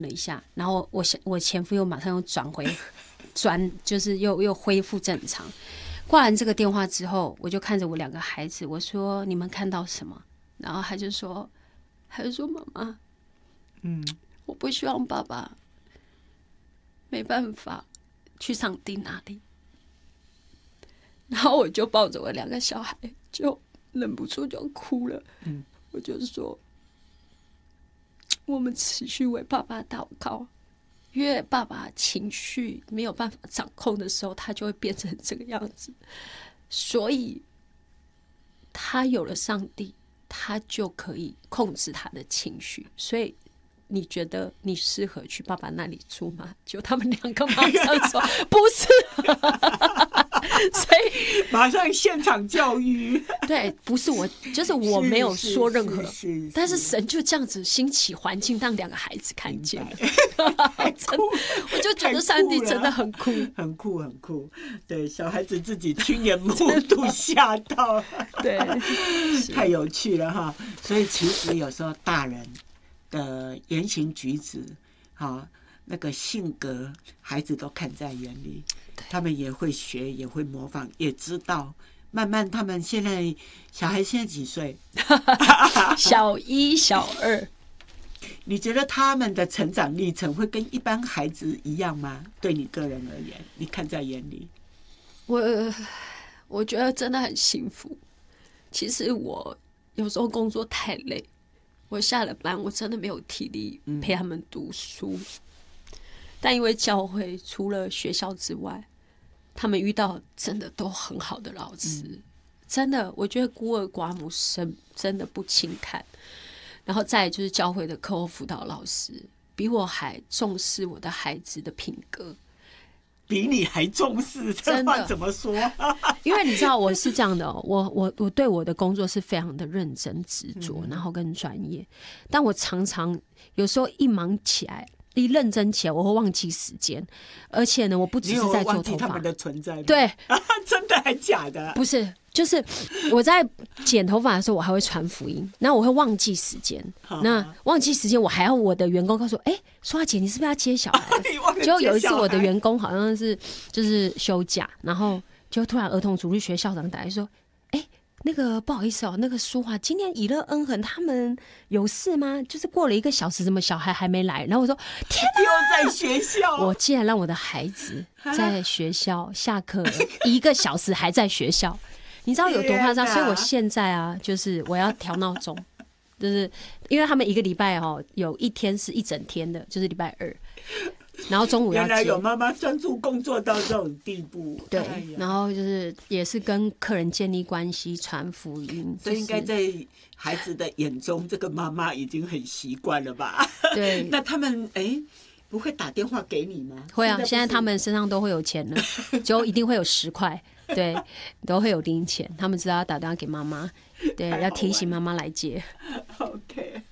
了一下，然后我前夫又马上又就是又恢复正常。挂完这个电话之后，我就看着我2个孩子，我说你们看到什么？然后他就说妈妈，我不希望爸爸没办法去上帝那里。然后我就抱着我2个小孩，就忍不住就哭了。我就说，我们持续为爸爸祷告，因为爸爸情绪没有办法掌控的时候，他就会变成这个样子。所以，他有了上帝，他就可以控制他的情绪。所以，你觉得你适合去爸爸那里住吗？就他们2个马上说不适合。所以马上现场教育。 对，不是我，就是我没有说任何，但是神就这样子兴起环境，让2个孩子看见了。我就觉得上帝真的很酷， 很酷，很酷。对，小孩子自己亲眼目睹吓到， 对， 太有趣了哈。所以其实有时候大人的言行举止，那个性格，孩子都看在眼里。他们也会学，也会模仿，也知道。慢慢，他们小孩现在几岁？ 小1、小2。 你觉得他们的成长历程会跟一般孩子一样吗？对你个人而言，你看在眼里？ 我觉得真的很幸福。其实我有时候工作太累，我下了班我真的没有体力陪他们读书。但因为教会除了学校之外，他们遇到真的都很好的老师，真的，我觉得孤儿寡母生真的不轻看。然后再来就是教会的课后辅导老师，比我还重视我的孩子的品格， 比你还重视，这话怎么说？ 因为你知道我是这样的，我对我的工作是非常的认真执着，然后跟专业，但我常常有时候一忙起来。一认真起来，我会忘记时间，而且呢，我不只是在做头发， 你有忘记他们的存在吗？ 对， 真的还假的？ 不是，就是我在剪头发的时候，我还会传福音，那我会忘记时间，那忘记时间，我还要我的员工告诉我，说华姐，你是不是要接小孩？结果有一次，我的员工好像是就是休假，然后就突然儿童主日学校长打来说，那个不好意思那个淑华，今天以乐恩恒他们有事吗？就是过了1个小时，怎么小孩还没来？然后我说天哪， 又在学校， 我竟然让我的孩子在学校下课1个小时还在学校，你知道有多夸张？所以我现在就是我要调闹钟，就是因为他们1个礼拜有1天是一整天的，就是礼拜2。然后中午要接， 原来有妈妈专注工作到这种地步， 对，然后就是也是跟客人建立关系、传福音， 所以应该在孩子的眼中，这个妈妈已经很习惯了吧？ 对， 那他们不会打电话给你吗？ 会啊，现在他们身上都会有钱了，就一定会有10块，对，都会有零钱，他们知道要打电话给妈妈，对，要提醒妈妈来接。 OK。